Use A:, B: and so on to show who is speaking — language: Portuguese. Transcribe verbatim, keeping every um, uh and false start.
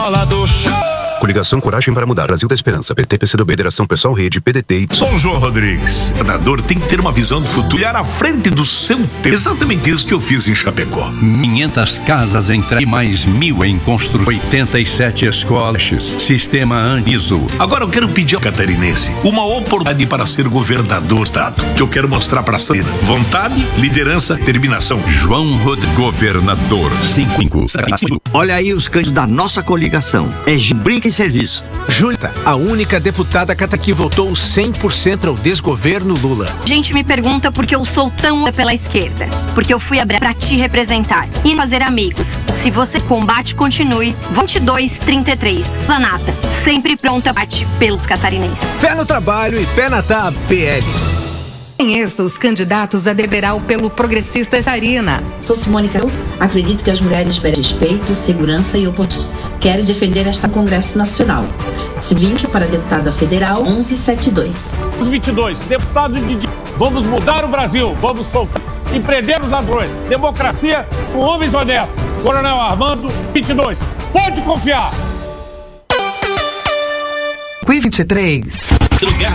A: bola do show.
B: Coligação Coragem para Mudar, Brasil da Esperança, P T, P C do B, Federação Pessoal Rede, P D T.
C: Sou o João Rodrigues. O governador tem que ter uma visão do futuro e olhar à frente do seu tempo. Exatamente isso que eu fiz em Chapecó.
D: quinhentas casas entre mais mil em construção, oitenta e sete escolas, sistema Aniso.
C: Agora eu quero pedir ao catarinense uma oportunidade para ser governador do estado, que eu quero mostrar para a saída. Vontade, liderança, determinação.
D: João Rodrigues, governador. cinco.
E: Olha aí os candidatos da nossa coligação. É Brinca em Serviço.
F: Júlia, a única deputada cata que votou cem por cento ao desgoverno Lula.
G: Gente me pergunta por que eu sou tão pela esquerda. Porque eu fui abrir pra te representar e fazer amigos. Se você combate, continue. vinte e dois, trinta e três. Zanata, sempre pronta bate pelos catarinenses.
F: Pé no trabalho e pé na T A B, P L.
H: Conheça os candidatos a federal pelo Progressista Sarina.
I: Sou Simone Carol. Acredito que as mulheres merecem respeito, segurança e oportunidade. Quero defender esta Congresso Nacional. Se link para deputada federal onze setenta e dois.
J: vinte e dois, deputado de... Vamos mudar o Brasil, vamos soltar e prender os ladrões. Democracia com homens honestos. Coronel Armando, vinte e dois. Pode confiar.
H: vinte e três.